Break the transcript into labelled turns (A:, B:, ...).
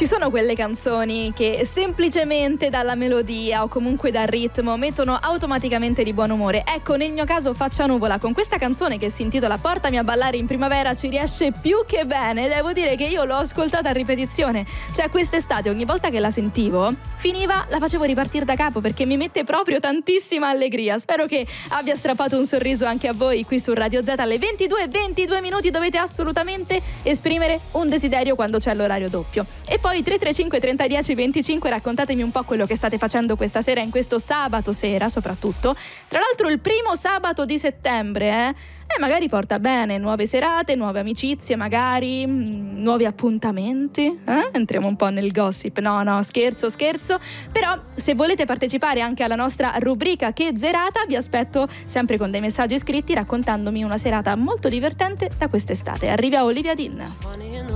A: Ci sono quelle canzoni che semplicemente dalla melodia o comunque dal ritmo mettono automaticamente di buon umore. Ecco, nel mio caso Faccia Nuvola con questa canzone che si intitola Portami a ballare in primavera ci riesce più che bene. Devo dire che io l'ho ascoltata a ripetizione, cioè quest'estate ogni volta che la sentivo finiva la facevo ripartire da capo perché mi mette proprio tantissima allegria. Spero che abbia strappato un sorriso anche a voi qui su Radio Z. Alle 22:22 minuti dovete assolutamente esprimere un desiderio quando c'è l'orario doppio. E poi 335 30 10 25, raccontatemi un po' quello che state facendo questa sera, in questo sabato sera soprattutto. Tra l'altro il primo sabato di settembre, magari porta bene nuove serate, nuove amicizie, magari nuovi appuntamenti. Entriamo un po' nel gossip. No, scherzo. Però se volete partecipare anche alla nostra rubrica Che Zerata, vi aspetto sempre con dei messaggi scritti raccontandomi una serata molto divertente da quest'estate. Arriva Olivia Dean.